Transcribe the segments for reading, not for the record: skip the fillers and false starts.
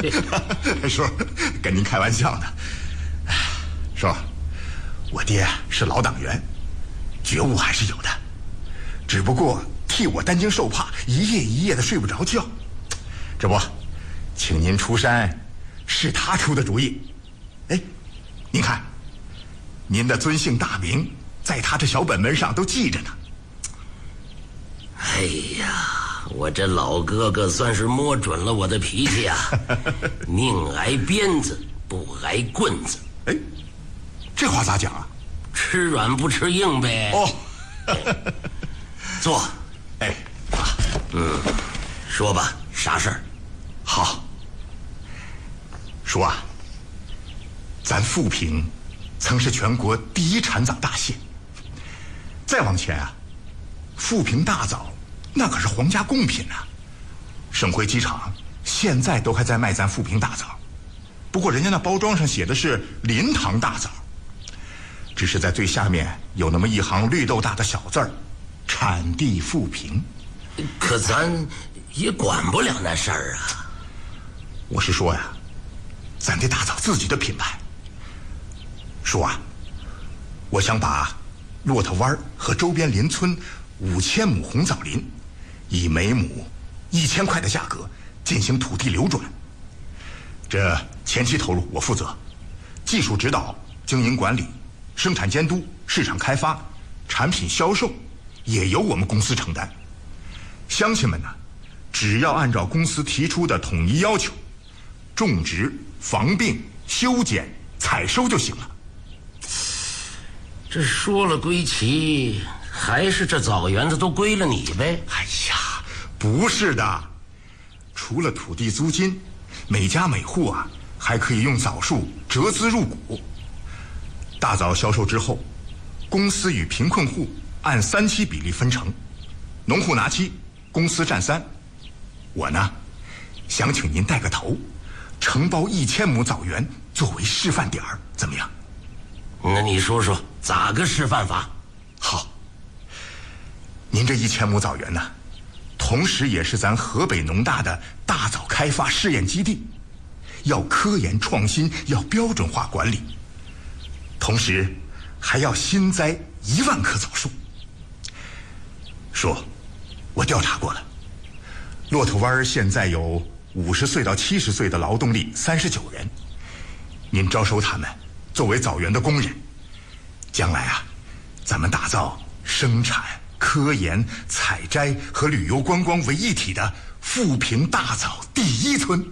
叔，跟您开玩笑呢。叔，我爹是老党员，觉悟还是有的，只不过替我担惊受怕，一夜一夜的睡不着觉。这不，请您出山，是他出的主意。哎，您看，您的尊姓大名，在他这小本本上都记着呢。 哎呀，我这老哥哥算是摸准了我的脾气啊，宁挨鞭子不挨棍子。 哎，这话咋讲啊？ 吃软不吃硬呗。 哦， 坐。 哎， 说吧，啥事儿？ 好，叔啊，咱富平曾是全国第一产枣大县。再往前啊，富平大枣那可是皇家贡品啊，省会机场现在都还在卖咱富平大枣，不过人家那包装上写的是临塘大枣，只是在最下面有那么一行绿豆大的小字儿，产地富平。 可咱也管不了那事儿啊。 我是说呀，咱得打造自己的品牌。叔啊，我想把骆驼湾和周边邻村5000亩红枣林，以每亩1000块的价格进行土地流转。这前期投入我负责，技术指导、经营管理、生产监督、市场开发、产品销售也由我们公司承担。乡亲们呢，只要按照公司提出的统一要求，种植、防病、修剪、采收就行了。 这说了归齐，还是这枣园子都归了你呗？ 哎呀，不是的，除了土地租金，每家每户啊还可以用枣树折资入股。大枣销售之后，公司与贫困户按3期比例分成，农户拿7，公司占3。我呢，想请您带个头，承包1000亩枣园作为示范点儿，怎么样？ 那你说说咋个示范法？ 好，您这1000亩枣园呢，同时也是咱河北农大的大枣开发试验基地，要科研创新，要标准化管理，同时还要新栽1万棵枣树。叔，我调查过了，骆驼湾现在有50岁到70岁的劳动力39人，您招收他们作为枣园的工人，将来啊，咱们打造生产、科研、采摘和旅游观光为一体的富平大枣第1村。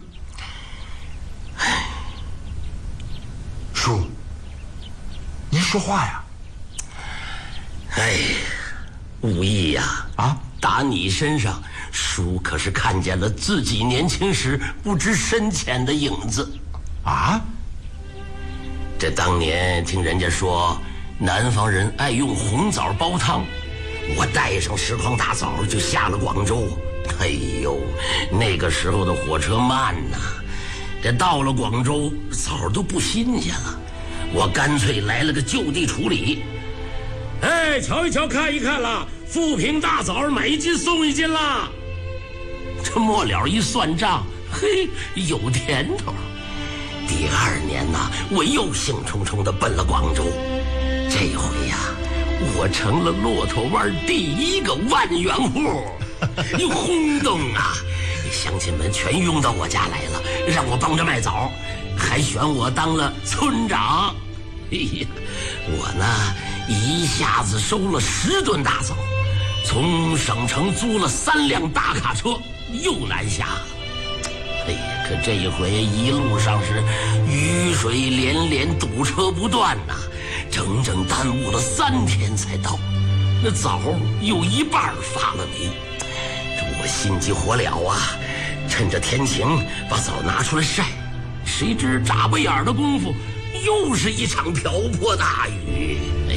叔，您说话呀。 哎，武艺呀， 啊， 打你身上，叔可是看见了自己年轻时不知深浅的影子。 啊？ 这当年听人家说，南方人爱用红枣煲汤，我带上10筐大枣就下了广州。哎呦，那个时候的火车慢呐，这到了广州枣都不新鲜了，我干脆来了个就地处理。哎，瞧一瞧，看一看啦，富平大枣买1斤送1斤啦。这末了一算账，嘿，有甜头。第2年呐，我又兴冲冲地奔了广州。这回呀，我成了骆驼湾第1个万元户，又轰动啊！乡亲们全拥到我家来了，让我帮着卖枣，还选我当了村长。哎呀，我呢一下子收了10吨大枣，从省城租了3辆大卡车，又南下了。哎呀，可这一回一路上是雨水连连，堵车不断呐，整整耽误了3天才到。那枣有一半发了霉，这我心急火燎啊，趁着天晴把枣拿出来晒，谁知眨巴眼的功夫，又是一场瓢泼大雨。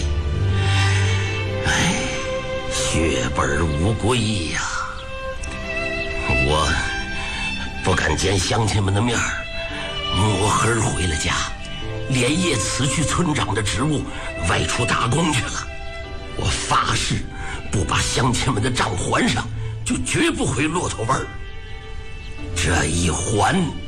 哎，血本无归呀！我不敢见乡亲们的面儿，摸黑回了家，连夜辞去村长的职务，外出打工去了。我发誓，不把乡亲们的账还上，就绝不回骆驼湾。这一还